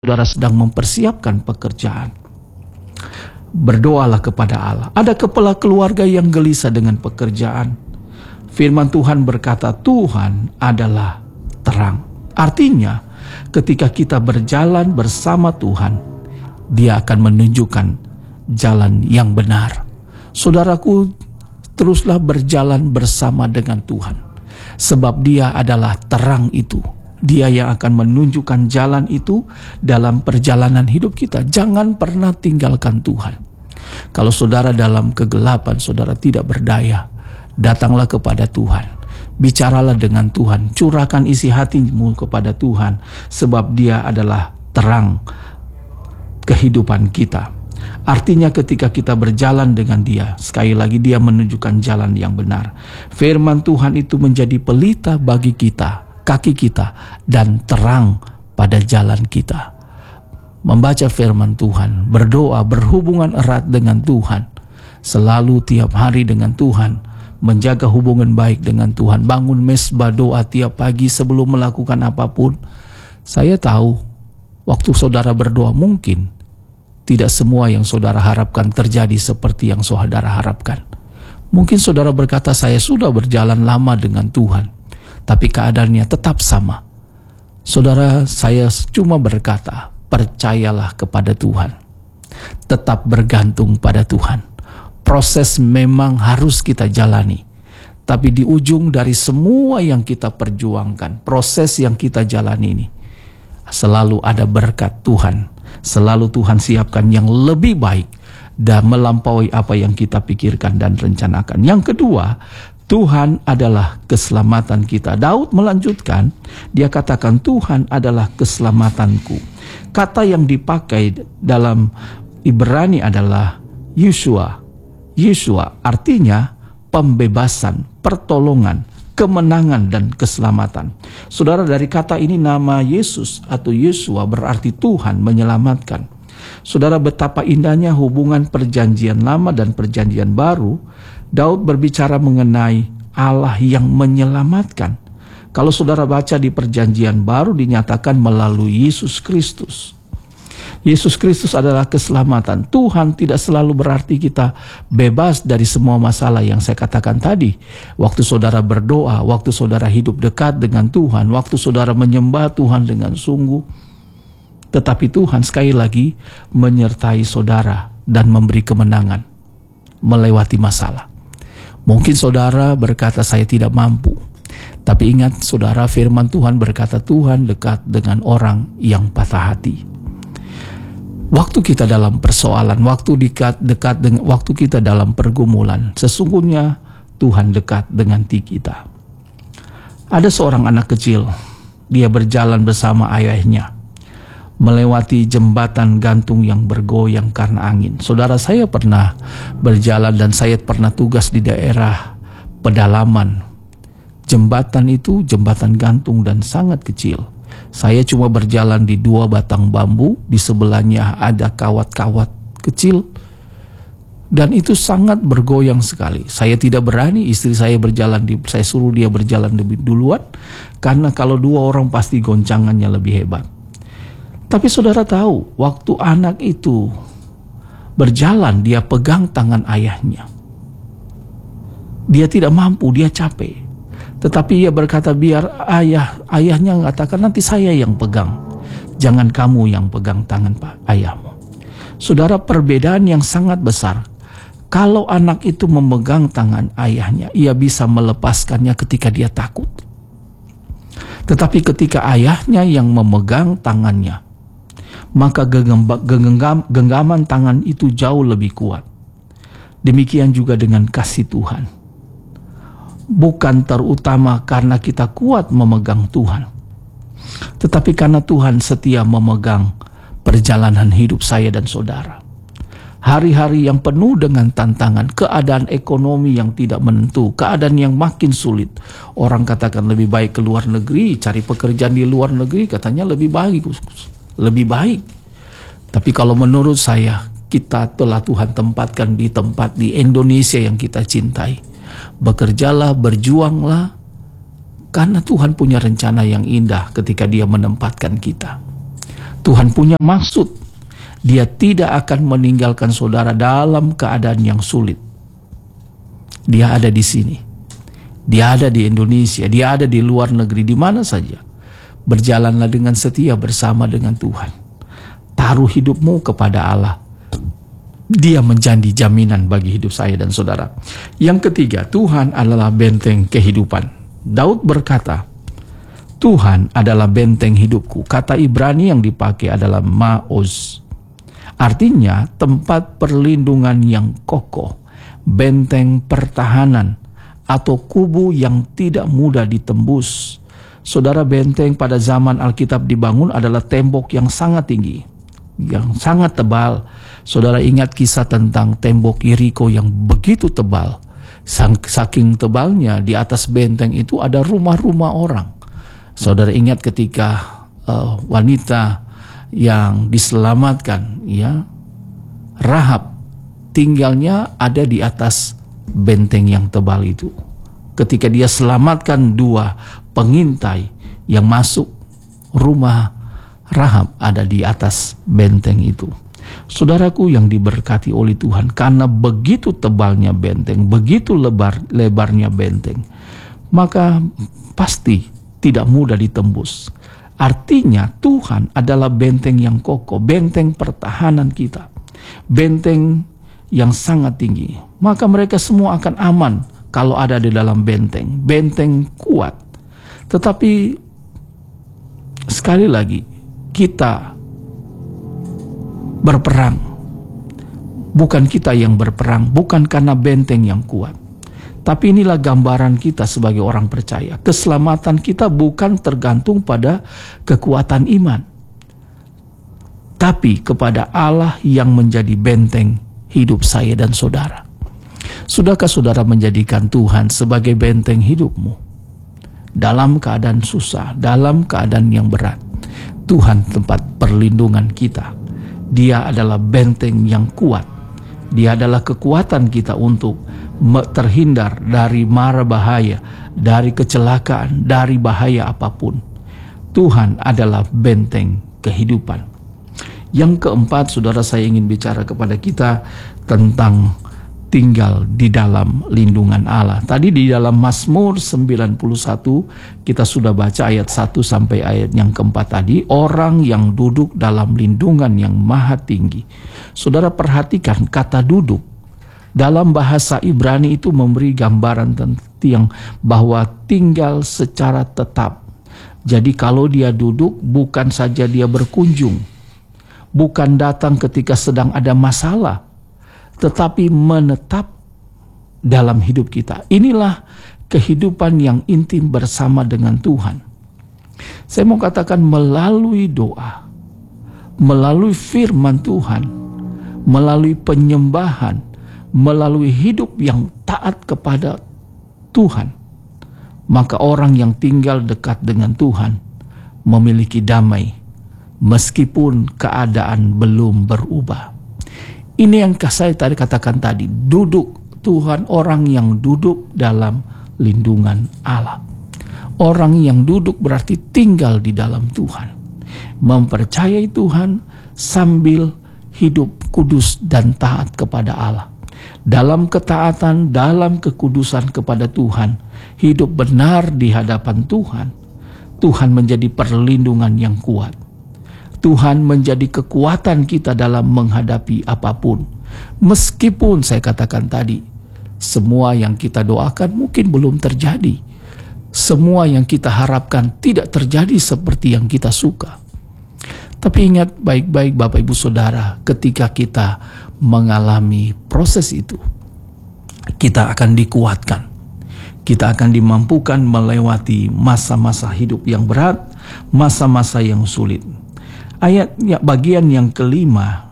saudara sedang mempersiapkan pekerjaan, berdoalah kepada Allah. Ada kepala keluarga yang gelisah dengan pekerjaan. Firman Tuhan berkata, Tuhan adalah terang. Artinya, ketika kita berjalan bersama Tuhan, Dia akan menunjukkan jalan yang benar. Saudaraku, teruslah berjalan bersama dengan Tuhan, sebab Dia adalah terang itu. Dia yang akan menunjukkan jalan itu dalam perjalanan hidup kita. Jangan pernah tinggalkan Tuhan. Kalau saudara dalam kegelapan, saudara tidak berdaya, datanglah kepada Tuhan. Bicaralah dengan Tuhan. Curahkan isi hatimu kepada Tuhan, sebab Dia adalah terang kehidupan kita. Artinya ketika kita berjalan dengan Dia, sekali lagi Dia menunjukkan jalan yang benar. Firman Tuhan itu menjadi pelita bagi kita, kaki kita, dan terang pada jalan kita. Membaca firman Tuhan, berdoa, berhubungan erat dengan Tuhan, selalu tiap hari dengan Tuhan, menjaga hubungan baik dengan Tuhan, bangun mesbah doa tiap pagi sebelum melakukan apapun. Saya tahu waktu saudara berdoa mungkin tidak semua yang saudara harapkan terjadi seperti yang saudara harapkan. Mungkin saudara berkata, saya sudah berjalan lama dengan Tuhan, tapi keadaannya tetap sama. Saudara, saya cuma berkata, percayalah kepada Tuhan. Tetap bergantung pada Tuhan. Proses memang harus kita jalani. Tapi di ujung dari semua yang kita perjuangkan, proses yang kita jalani ini, selalu ada berkat Tuhan. Selalu Tuhan siapkan yang lebih baik dan melampaui apa yang kita pikirkan dan rencanakan. Yang kedua, Tuhan adalah keselamatan kita. Daud melanjutkan, dia katakan, Tuhan adalah keselamatanku. Kata yang dipakai dalam Ibrani adalah Yeshua. Yeshua artinya pembebasan, pertolongan, kemenangan, dan keselamatan. Saudara, dari kata ini nama Yesus atau Yeshua berarti Tuhan menyelamatkan. Saudara, betapa indahnya hubungan perjanjian lama dan perjanjian baru. Daud berbicara mengenai Allah yang menyelamatkan. Kalau saudara baca di perjanjian baru dinyatakan melalui Yesus Kristus. Yesus Kristus adalah keselamatan. Tuhan tidak selalu berarti kita bebas dari semua masalah yang saya katakan tadi. Waktu saudara berdoa, waktu saudara hidup dekat dengan Tuhan, waktu saudara menyembah Tuhan dengan sungguh. Tetapi Tuhan sekali lagi menyertai saudara dan memberi kemenangan melewati masalah. Mungkin saudara berkata, saya tidak mampu. Tapi ingat saudara, firman Tuhan berkata Tuhan dekat dengan orang yang patah hati. Waktu kita dalam persoalan, waktu waktu kita dalam pergumulan, sesungguhnya Tuhan dekat dengan kita. Ada seorang anak kecil, dia berjalan bersama ayahnya, melewati jembatan gantung yang bergoyang karena angin. Saudara, saya pernah berjalan dan saya pernah tugas di daerah pedalaman. Jembatan itu jembatan gantung dan sangat kecil. Saya cuma berjalan di 2 batang bambu, di sebelahnya ada kawat-kawat kecil, dan itu sangat bergoyang sekali. Saya tidak berani, istri saya saya suruh dia berjalan lebih duluan, karena kalau 2 orang pasti goncangannya lebih hebat. Tapi saudara tahu, waktu anak itu berjalan, dia pegang tangan ayahnya. Dia tidak mampu, dia capek. Tetapi ia berkata, biar ayahnya mengatakan, nanti saya yang pegang. Jangan kamu yang pegang tangan ayahmu. Saudara, perbedaan yang sangat besar. Kalau anak itu memegang tangan ayahnya, ia bisa melepaskannya ketika dia takut. Tetapi ketika ayahnya yang memegang tangannya, maka genggaman tangan itu jauh lebih kuat. Demikian juga dengan kasih Tuhan. Bukan terutama karena kita kuat memegang Tuhan, tetapi karena Tuhan setia memegang perjalanan hidup saya dan saudara. Hari-hari yang penuh dengan tantangan, keadaan ekonomi yang tidak menentu, keadaan yang makin sulit. Orang katakan lebih baik ke luar negeri, cari pekerjaan di luar negeri, katanya lebih baik. Tapi kalau menurut saya, kita telah Tuhan tempatkan di tempat di Indonesia yang kita cintai. Bekerjalah, berjuanglah, karena Tuhan punya rencana yang indah ketika Dia menempatkan kita. Tuhan punya maksud. Dia tidak akan meninggalkan saudara dalam keadaan yang sulit. Dia ada di sini. Dia ada di Indonesia. Dia ada di luar negeri, di mana saja. Berjalanlah dengan setia bersama dengan Tuhan. Taruh hidupmu kepada Allah. Dia menjadi jaminan bagi hidup saya dan saudara. Yang ketiga, Tuhan adalah benteng kehidupan. Daud berkata, Tuhan adalah benteng hidupku. Kata Ibrani yang dipakai adalah Ma'oz. Artinya tempat perlindungan yang kokoh, benteng pertahanan, atau kubu yang tidak mudah ditembus. Saudara, benteng pada zaman Alkitab dibangun adalah tembok yang sangat tinggi, yang sangat tebal. Saudara ingat kisah tentang tembok Yeriko yang begitu tebal. Saking tebalnya, di atas benteng itu ada rumah-rumah orang. Saudara ingat ketika wanita yang diselamatkan, ya, Rahab, tinggalnya ada di atas benteng yang tebal itu. Ketika dia selamatkan 2 pengintai yang masuk rumah Rahab, ada di atas benteng itu. Saudaraku yang diberkati oleh Tuhan, karena begitu tebalnya benteng, begitu lebarnya benteng, maka pasti tidak mudah ditembus. Artinya Tuhan adalah benteng yang kokoh, benteng pertahanan kita, benteng yang sangat tinggi. Maka mereka semua akan aman kalau ada di dalam benteng, benteng kuat. Tetapi sekali lagi, kita berperang. Bukan kita yang berperang, bukan karena benteng yang kuat. Tapi inilah gambaran kita sebagai orang percaya. Keselamatan kita bukan tergantung pada kekuatan iman, tapi kepada Allah yang menjadi benteng hidup saya dan saudara. Sudahkah saudara menjadikan Tuhan sebagai benteng hidupmu? Dalam keadaan susah, dalam keadaan yang berat, Tuhan tempat perlindungan kita. Dia adalah benteng yang kuat. Dia adalah kekuatan kita untuk terhindar dari mara bahaya, dari kecelakaan, dari bahaya apapun. Tuhan adalah benteng kehidupan. Yang keempat, saudara, saya ingin bicara kepada kita tentang tinggal di dalam lindungan Allah. Tadi di dalam Mazmur 91 kita sudah baca ayat 1 sampai ayat yang keempat tadi, orang yang duduk dalam lindungan yang maha tinggi. Saudara perhatikan kata duduk. Dalam bahasa Ibrani itu memberi gambaran tentang bahwa tinggal secara tetap. Jadi kalau dia duduk, bukan saja dia berkunjung, bukan datang ketika sedang ada masalah, tetapi menetap dalam hidup kita. Inilah kehidupan yang intim bersama dengan Tuhan. Saya mau katakan melalui doa, melalui firman Tuhan, melalui penyembahan, melalui hidup yang taat kepada Tuhan, maka orang yang tinggal dekat dengan Tuhan memiliki damai meskipun keadaan belum berubah. Ini yang saya tadi katakan tadi, duduk Tuhan, orang yang duduk dalam lindungan Allah. Orang yang duduk berarti tinggal di dalam Tuhan, mempercayai Tuhan sambil hidup kudus dan taat kepada Allah. Dalam ketaatan, dalam kekudusan kepada Tuhan, hidup benar di hadapan Tuhan, Tuhan menjadi perlindungan yang kuat. Tuhan menjadi kekuatan kita dalam menghadapi apapun. Meskipun saya katakan tadi, semua yang kita doakan mungkin belum terjadi. Semua yang kita harapkan tidak terjadi seperti yang kita suka. Tapi ingat baik-baik Bapak Ibu Saudara, ketika kita mengalami proses itu, kita akan dikuatkan. Kita akan dimampukan melewati masa-masa hidup yang berat, masa-masa yang sulit. Ayat bagian yang kelima,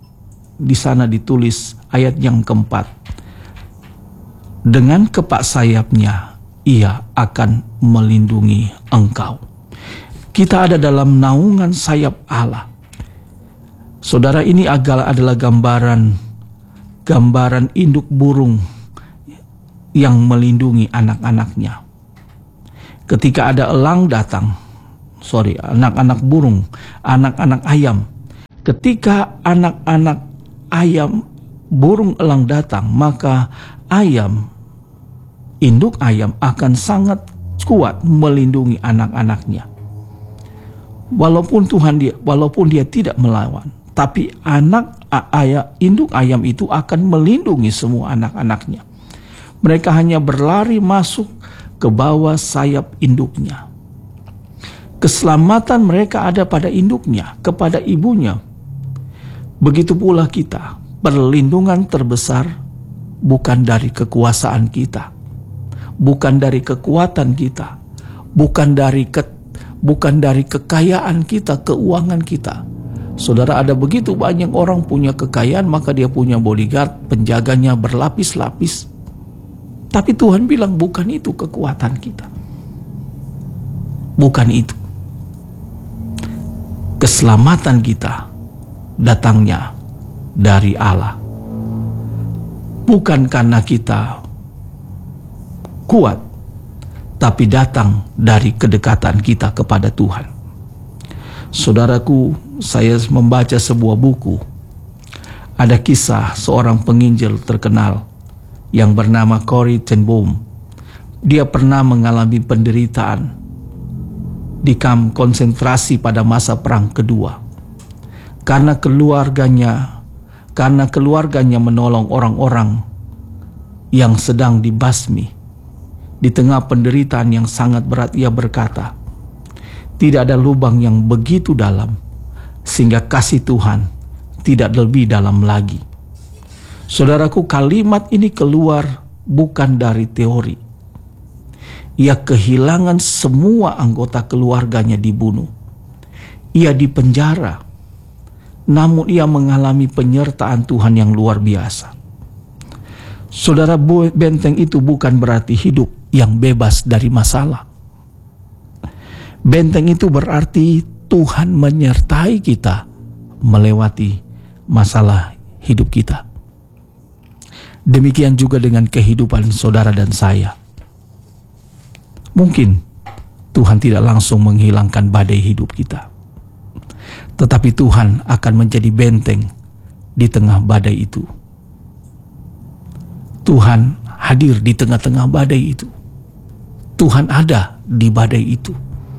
di sana ditulis ayat yang keempat. Dengan kepak sayapnya, ia akan melindungi engkau. Kita ada dalam naungan sayap Allah. Saudara, ini adalah gambaran induk burung yang melindungi anak-anaknya. Ketika ada elang datang, anak-anak burung, anak-anak ayam. Ketika anak-anak ayam, burung elang datang, maka induk ayam akan sangat kuat melindungi anak-anaknya. Walaupun dia tidak melawan, tapi induk ayam itu akan melindungi semua anak-anaknya. Mereka hanya berlari masuk ke bawah sayap induknya. Keselamatan mereka ada pada induknya, kepada ibunya. Begitu pula kita, perlindungan terbesar bukan dari kekuasaan kita, bukan dari kekuatan kita, bukan dari kekayaan kita, keuangan kita. Saudara, ada begitu banyak orang punya kekayaan, maka dia punya bodyguard, penjaganya berlapis-lapis. Tapi Tuhan bilang bukan itu kekuatan kita. Bukan itu. Keselamatan kita datangnya dari Allah. Bukan karena kita kuat, tapi datang dari kedekatan kita kepada Tuhan. Saudaraku, saya membaca sebuah buku. Ada kisah seorang penginjil terkenal yang bernama Corrie ten Boom. Dia pernah mengalami penderitaan di kamp konsentrasi pada masa Perang Kedua. Karena keluarganya menolong orang-orang yang sedang dibasmi. Di tengah penderitaan yang sangat berat, ia berkata, tidak ada lubang yang begitu dalam sehingga kasih Tuhan tidak lebih dalam lagi. Saudaraku, kalimat ini keluar bukan dari teori. Ia kehilangan semua anggota keluarganya dibunuh. Ia dipenjara. Namun ia mengalami penyertaan Tuhan yang luar biasa. Saudara, benteng itu bukan berarti hidup yang bebas dari masalah. Benteng itu berarti Tuhan menyertai kita melewati masalah hidup kita. Demikian juga dengan kehidupan saudara dan saya. Mungkin Tuhan tidak langsung menghilangkan badai hidup kita, tetapi Tuhan akan menjadi benteng di tengah badai itu. Tuhan hadir di tengah-tengah badai itu. Tuhan ada di badai itu.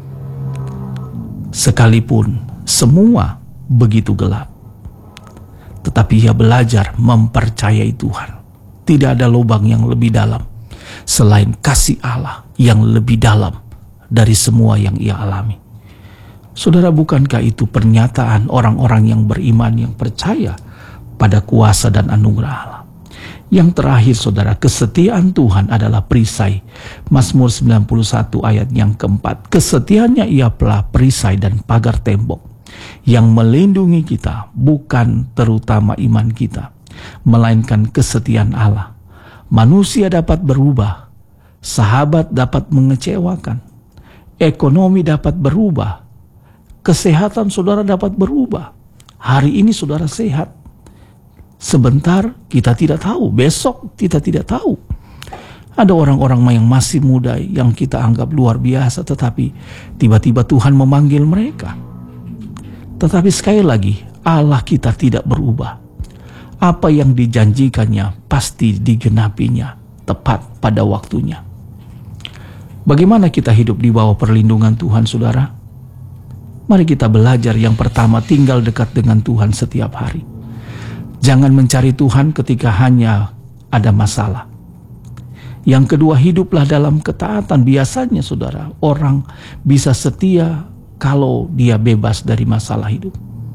Sekalipun semua begitu gelap, tetapi ia belajar mempercayai Tuhan. Tidak ada lubang yang lebih dalam selain kasih Allah yang lebih dalam dari semua yang ia alami. Saudara, bukankah itu pernyataan orang-orang yang beriman, yang percaya pada kuasa dan anugerah Allah? Yang terakhir, saudara, kesetiaan Tuhan adalah perisai. Mazmur 91 ayat yang keempat. Kesetiaannya ialah perisai dan pagar tembok yang melindungi kita, bukan terutama iman kita, melainkan kesetiaan Allah. Manusia dapat berubah, sahabat dapat mengecewakan, ekonomi dapat berubah, kesehatan saudara dapat berubah. Hari ini saudara sehat, sebentar kita tidak tahu, besok kita tidak tahu. Ada orang-orang yang masih muda yang kita anggap luar biasa, tetapi tiba-tiba Tuhan memanggil mereka. Tetapi sekali lagi, Allah kita tidak berubah. Apa yang dijanjikannya pasti digenapinya tepat pada waktunya. Bagaimana kita hidup di bawah perlindungan Tuhan, saudara? Mari kita belajar yang pertama, tinggal dekat dengan Tuhan setiap hari. Jangan mencari Tuhan ketika hanya ada masalah. Yang kedua, hiduplah dalam ketaatan. Biasanya, saudara, orang bisa setia kalau dia bebas dari masalah hidup.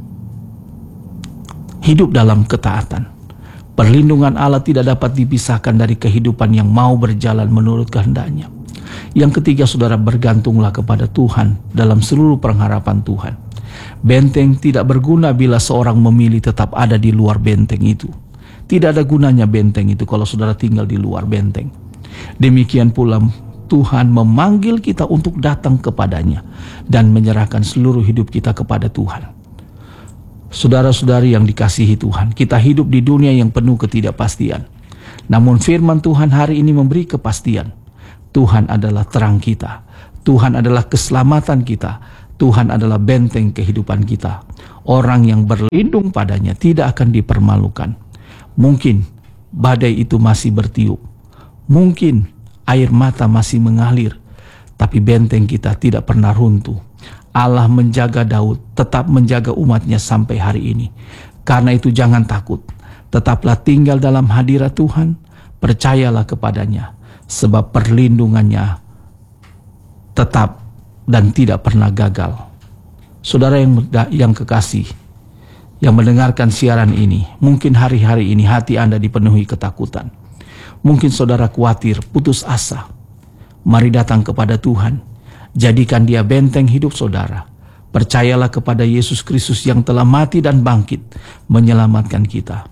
Hidup dalam ketaatan. Perlindungan Allah tidak dapat dipisahkan dari kehidupan yang mau berjalan menurut kehendaknya. Yang ketiga, saudara, bergantunglah kepada Tuhan dalam seluruh pengharapan Tuhan. Benteng tidak berguna bila seorang memilih tetap ada di luar benteng itu. Tidak ada gunanya benteng itu kalau saudara tinggal di luar benteng. Demikian pula Tuhan memanggil kita untuk datang kepadanya dan menyerahkan seluruh hidup kita kepada Tuhan. Saudara-saudari yang dikasihi Tuhan, kita hidup di dunia yang penuh ketidakpastian. Namun firman Tuhan hari ini memberi kepastian. Tuhan adalah terang kita. Tuhan adalah keselamatan kita. Tuhan adalah benteng kehidupan kita. Orang yang berlindung padanya tidak akan dipermalukan. Mungkin badai itu masih bertiup, mungkin air mata masih mengalir, tapi benteng kita tidak pernah runtuh. Allah menjaga Daud, tetap menjaga umatnya sampai hari ini. Karena itu jangan takut, tetaplah tinggal dalam hadirat Tuhan, percayalah kepadanya, sebab perlindungannya tetap dan tidak pernah gagal. Saudara yang kekasih, yang mendengarkan siaran ini, mungkin hari-hari ini hati Anda dipenuhi ketakutan. Mungkin saudara khawatir, putus asa. Mari datang kepada Tuhan, jadikan Dia benteng hidup saudara. Percayalah kepada Yesus Kristus yang telah mati dan bangkit, menyelamatkan kita.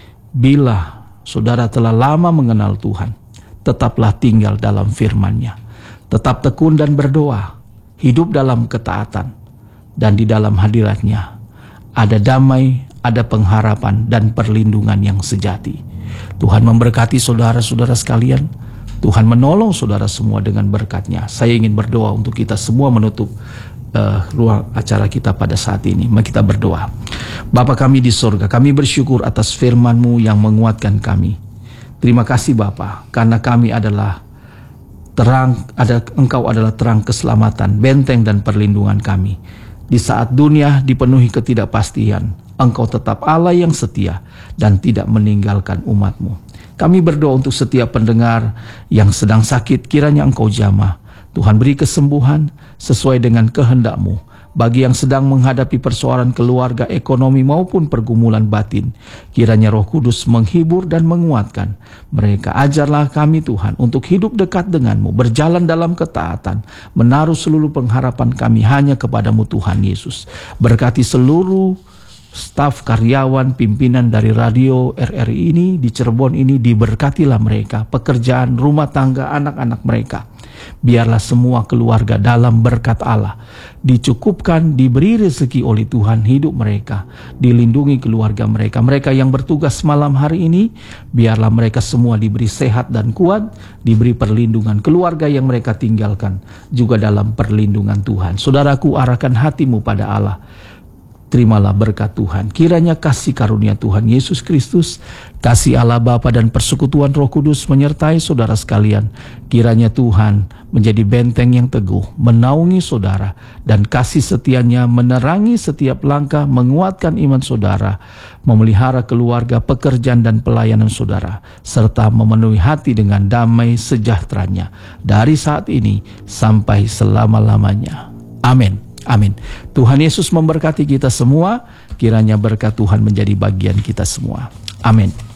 Bila saudara telah lama mengenal Tuhan, tetaplah tinggal dalam firman-Nya. Tetap tekun dan berdoa, hidup dalam ketaatan, dan di dalam hadirat-Nya ada damai, ada pengharapan, dan perlindungan yang sejati. Tuhan memberkati saudara-saudara sekalian. Tuhan menolong saudara semua dengan berkat-Nya. Saya ingin berdoa untuk kita semua menutup ruang acara kita pada saat ini. Mari kita berdoa. Bapa kami di sorga, kami bersyukur atas firman-Mu yang menguatkan kami. Terima kasih Bapa, karena kami adalah terang, Engkau adalah terang keselamatan, benteng dan perlindungan kami. Di saat dunia dipenuhi ketidakpastian, Engkau tetap Allah yang setia dan tidak meninggalkan umat-Mu. Kami berdoa untuk setiap pendengar yang sedang sakit, kiranya Engkau jamah. Tuhan beri kesembuhan sesuai dengan kehendak-Mu. Bagi yang sedang menghadapi persoalan keluarga, ekonomi maupun pergumulan batin, kiranya Roh Kudus menghibur dan menguatkan mereka. Ajarlah kami Tuhan untuk hidup dekat dengan-Mu, berjalan dalam ketaatan, menaruh seluruh pengharapan kami hanya kepada-Mu Tuhan Yesus. Berkati seluruh staf, karyawan, pimpinan dari radio RRI ini, di Cirebon ini, diberkatilah mereka, pekerjaan, rumah tangga, anak-anak mereka. Biarlah semua keluarga dalam berkat Allah, dicukupkan, diberi rezeki oleh Tuhan hidup mereka, dilindungi keluarga mereka. Mereka yang bertugas malam hari ini, biarlah mereka semua diberi sehat dan kuat, diberi perlindungan. Keluarga yang mereka tinggalkan juga dalam perlindungan Tuhan. Saudaraku, arahkan hatimu pada Allah. Terimalah berkat Tuhan. Kiranya kasih karunia Tuhan Yesus Kristus, kasih Allah Bapa dan persekutuan Roh Kudus menyertai saudara sekalian. Kiranya Tuhan menjadi benteng yang teguh, menaungi saudara, dan kasih setianya menerangi setiap langkah, menguatkan iman saudara, memelihara keluarga, pekerjaan dan pelayanan saudara, serta memenuhi hati dengan damai sejahteranya dari saat ini sampai selama-lamanya. Amin. Amin. Tuhan Yesus memberkati kita semua. Kiranya berkat Tuhan menjadi bagian kita semua. Amin.